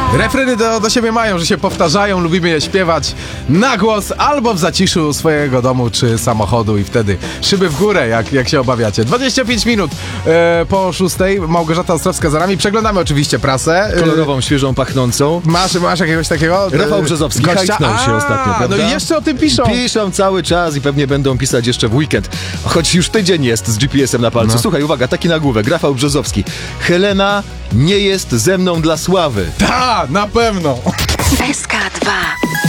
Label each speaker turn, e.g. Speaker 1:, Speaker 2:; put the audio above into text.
Speaker 1: Refreny do siebie mają, że się powtarzają, lubimy je śpiewać na głos albo w zaciszu swojego domu czy samochodu i wtedy szyby w górę, jak się obawiacie. 25 minut po 6. Małgorzata Ostrowska za nami. Przeglądamy oczywiście prasę.
Speaker 2: Kolorową, świeżą, pachnącą.
Speaker 1: Masz jakiegoś takiego?
Speaker 2: Rafał Brzozowski hajtnął się ostatnio, prawda?
Speaker 1: No i jeszcze o tym piszą.
Speaker 2: Piszą cały czas i pewnie będą pisać jeszcze w weekend. Choć już tydzień jest z GPS-em na palcu.
Speaker 1: No.
Speaker 2: Słuchaj, uwaga, taki nagłówek. Rafał Brzozowski. Helena nie jest ze mną dla sławy.
Speaker 1: Ta, na pewno.
Speaker 3: SK2